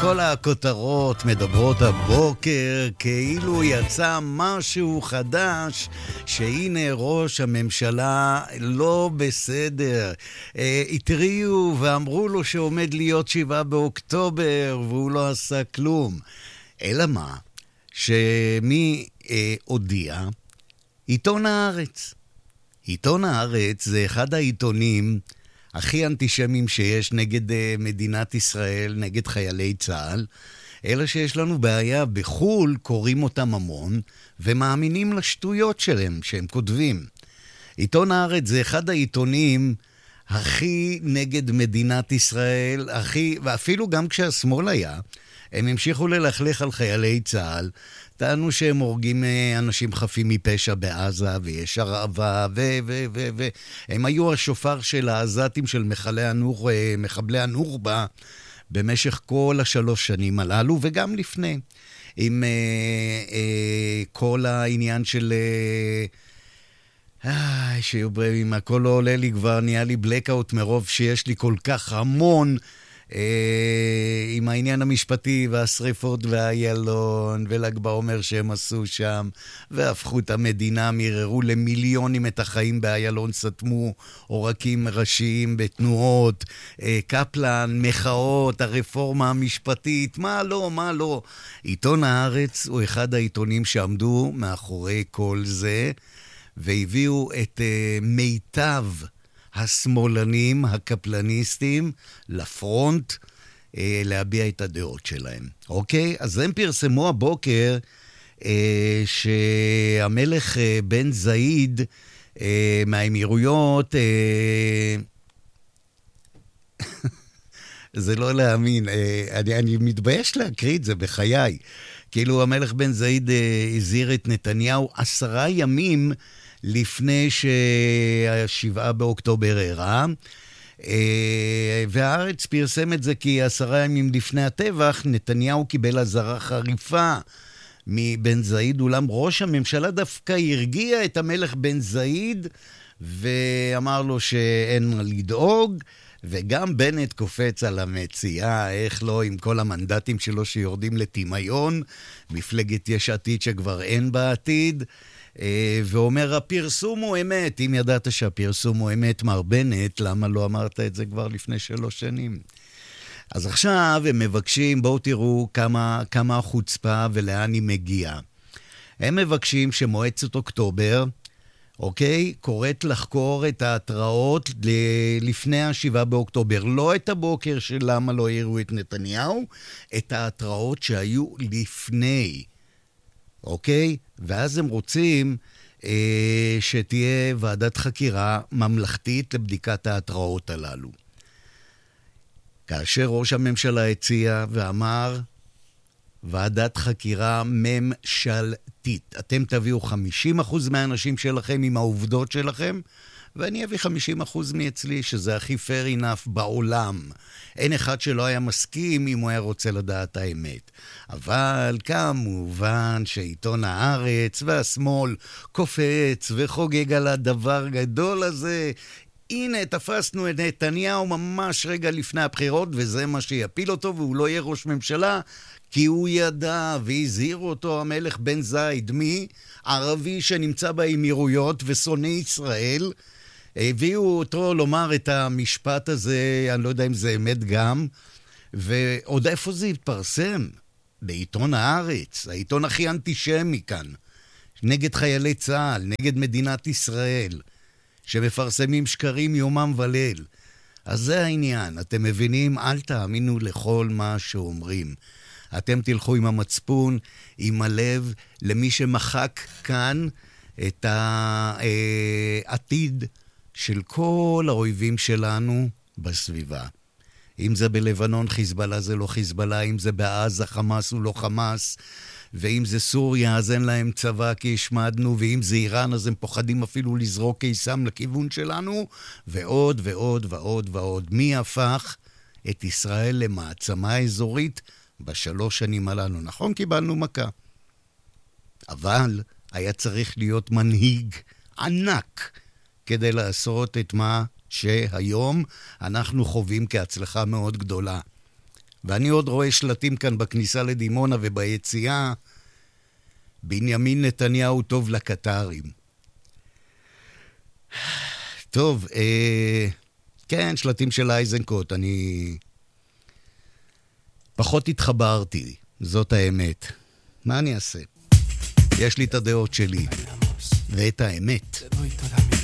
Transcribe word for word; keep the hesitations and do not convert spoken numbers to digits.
כל הכותרות מדברות הבוקר כאילו יצא משהו חדש, שהנה ראש הממשלה לא בסדר. התריעו ואמרו לו שעומד להיות שבעה באוקטובר והוא לא עשה כלום. אלא מה? שמי אה, הודיע? עיתון הארץ. עיתון הארץ זה אחד העיתונים הכי אנטישמים שיש נגד uh, מדינת ישראל, נגד חיילי צה"ל, אלא שיש לנו בעיה בחול, קוראים אותם המון, ומאמינים לשטויות שלהם, שהם כותבים. עיתון הארץ זה אחד העיתונים הכי נגד מדינת ישראל, הכי, ואפילו גם כשהשמאל היה, הם המשיכו ללכלך על חיילי צה"ל, טענו שהם הורגים אנשים חפים מפשע בעזה, ויש הרעבה, ו... ו... ו... ו... הם היו השופר של העזתים של מחבלי הנור... מחבלי הנורבה, במשך כל השלוש שנים הללו, וגם לפני. עם אה, אה, כל העניין של... אה, שיוברם, אם הכל לא עולה לי כבר, נהיה לי בלקאוט מרוב שיש לי כל כך המון... עם העניין המשפטי והשריפות והיילון ול"ג בעומר שהם עשו שם והפכו את המדינה, מיררו למיליונים את החיים באיילון, סתמו עורקים ראשיים בתנועות, קפלן, מחאות, הרפורמה המשפטית, מה לא, מה לא. עיתון הארץ הוא אחד העיתונים שעמדו מאחורי כל זה והביאו את מיטב השמאלנים, הקפלניסטים, לפרונט, אה, להביע את הדעות שלהם. אוקיי? אז הם פרסמו הבוקר אה, שהמלך אה, בן זאיד אה, מהאמירויות, אה, זה לא להאמין, אה, אני, אני מתבייש להקריא את זה בחיי. כאילו המלך בן זאיד אה, הזהיר את נתניהו עשרה ימים, לפני שהשבעה באוקטובר אירע, והארץ פרסם את זה כי עשרה ימים לפני הטבח, נתניהו קיבל אזהרה חריפה מבן זאיד, אולם ראש הממשלה דווקא הרגיע את המלך בן זאיד, ואמר לו שאין מה לדאוג, וגם בנט קופץ על המציאה, איך לא, עם כל המנדטים שלו שיורדים לתימיון, מפלגת יש עתיד שכבר אין בעתיד, ואומר, הפרסום הוא אמת. אם ידעת שהפרסום הוא אמת, מר בנט, למה לא אמרת את זה כבר לפני שלוש שנים? אז עכשיו הם מבקשים, בואו תראו כמה, כמה החוצפה ולאן היא מגיעה. הם מבקשים שמועצת אוקטובר, אוקיי, קוראת לחקור את ההתראות לפני השבעה באוקטובר, לא את הבוקר של למה לא יראו את נתניהו, את ההתראות שהיו לפני. אוקיי? ואז הם רוצים אה, שתהיה ועדת חקירה ממלכתית לבדיקת ההתראות הללו. כאשר ראש הממשלה הציע ואמר, ועדת חקירה ממשלתית. אתם תביאו חמישים אחוז מהאנשים שלכם עם העובדות שלכם, ואני אביא חמישים אחוז מאצלי, שזה הכי fair enough בעולם. אין אחד שלא היה מסכים אם הוא היה רוצה לדעת האמת. אבל כמובן שעיתון הארץ והשמאל קופץ וחוגג על הדבר גדול הזה. הנה, תפסנו את נתניהו ממש רגע לפני הבחירות, וזה מה שיפיל אותו, והוא לא יהיה ראש ממשלה, כי הוא ידע והזהיר אותו המלך בן זאיד, מי? ערבי שנמצא באמירויות ושונא ישראל, הביאו אותו לומר את המשפט הזה, אני לא יודע אם זה אמת גם, ועוד איפה זה התפרסם? בעיתון הארץ, העיתון הכי אנטישמי כאן, נגד חיילי צה"ל, נגד מדינת ישראל, שמפרסמים שקרים יומם וליל. אז זה העניין, אתם מבינים? אל תאמינו לכל מה שאומרים. אתם תלכו עם המצפון, עם הלב, למי שמחק כאן את העתיד של כל האויבים שלנו בסביבה. אם זה בלבנון, חיזבאללה זה לא חיזבאללה, אם זה בעזה, חמאס הוא לא חמאס, ואם זה סוריה, אז אין להם צבא כי השמדנו, ואם זה איראן, אז הם פוחדים אפילו לזרוק קיסם לכיוון שלנו, ועוד ועוד ועוד ועוד. מי הפך את ישראל למעצמה אזורית בשלוש שנים הללו? נכון, קיבלנו מכה. אבל היה צריך להיות מנהיג ענק כדי לעשות את מה שהיום אנחנו חווים כהצלחה מאוד גדולה. ואני עוד רואה שלטים כאן בכניסה לדימונה וביציאה, בנימין נתניהו טוב לקטרים. טוב, אה, כן, שלטים של אייזנקוט, אני פחות התחברתי, זאת האמת. מה אני אעשה? יש לי את הדעות שלי, ואת האמת.